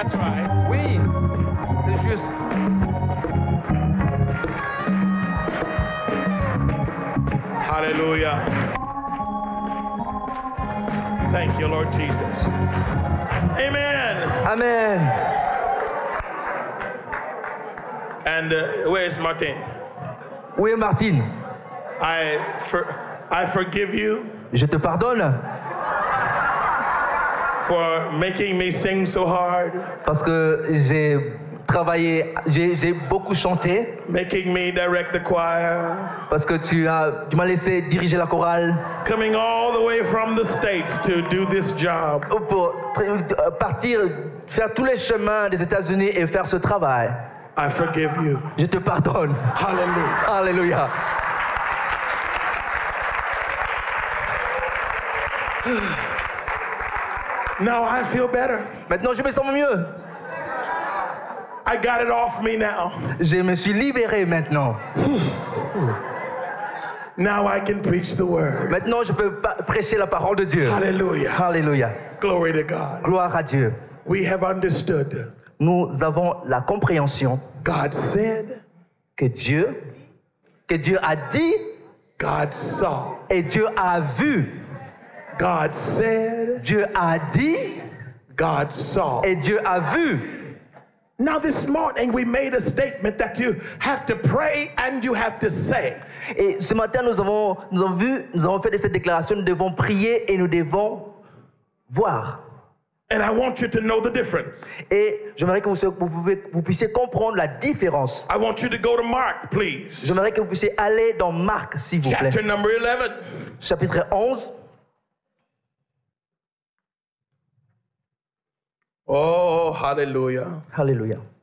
That's right. Oui, c'est juste. Hallelujah. Thank you, Lord Jesus. Amen. Amen. And where's Martin? Où est Martine? I forgive you Je te pardonne for making me sing so hard, parce que j'ai travaillé, j'ai beaucoup chanté, making me direct the choir, parce que tu m'as laissé diriger la chorale coming all the way from the States to do this job. pour partir, faire tous les chemins des États-Unis et faire ce travail. I forgive you. Je te pardonne. Hallelujah. Alléluia. Now I feel better. Maintenant, je me sens mieux. I got it off me now. Je me suis libéré maintenant. Now I can preach the word. Maintenant, je peux prêcher la parole de Dieu. Hallelujah. Alléluia. Glory to God. Gloire à Dieu. We have understood. Nous avons la compréhension God said, que Dieu a dit God saw. et Dieu a vu. God said, Dieu a dit God saw. et Dieu a vu. Now this morning we made a statement that you have to pray and you have to say. Et ce matin, nous avons fait cette déclaration, nous devons prier et nous devons voir. And I want you to know the difference. Et j'aimerais que vous puissiez comprendre la différence. I want you to go to Mark, please. J'aimerais que vous puissiez aller dans Marc, s'il vous plaît. Chapter number 11. Chapitre 11. Oh, hallelujah. Alléluia.